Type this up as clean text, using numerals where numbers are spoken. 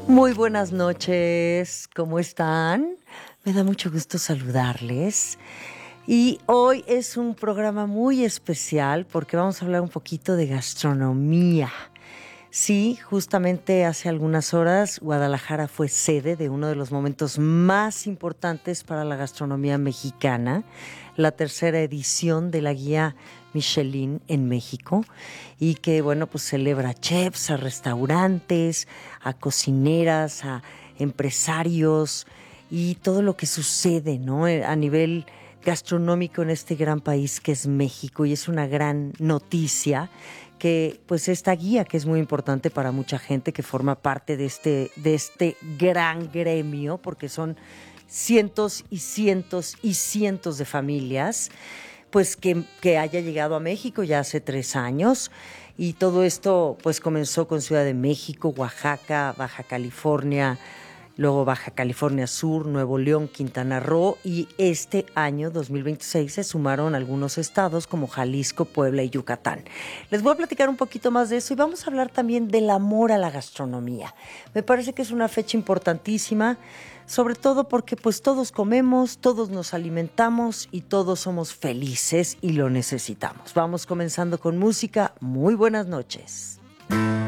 Muy buenas noches, ¿cómo están? Me da mucho gusto saludarles. Y hoy es un programa muy especial porque vamos a hablar un poquito de gastronomía. Sí, justamente hace algunas horas Guadalajara fue sede de uno de los momentos más importantes para la gastronomía mexicana, la tercera edición de la guía Michelin en México, y que, bueno, pues celebra a chefs, a restaurantes, a cocineras, a empresarios y todo lo que sucede, ¿no? A nivel gastronómico en este gran país que es México, y es una gran noticia que pues esta guía, que es muy importante para mucha gente que forma parte de este gran gremio, porque son cientos y cientos y cientos de familias, pues que haya llegado a México ya hace 3 años. Y todo esto pues comenzó con Ciudad de México, Oaxaca, Baja California, luego Baja California Sur, Nuevo León, Quintana Roo, y este año 2026 se sumaron algunos estados como Jalisco, Puebla y Yucatán. Les voy a platicar un poquito más de eso y vamos a hablar también del amor a la gastronomía. Me parece que es una fecha importantísima, sobre todo porque pues todos comemos, todos nos alimentamos y todos somos felices y lo necesitamos. Vamos comenzando con música. Muy buenas noches.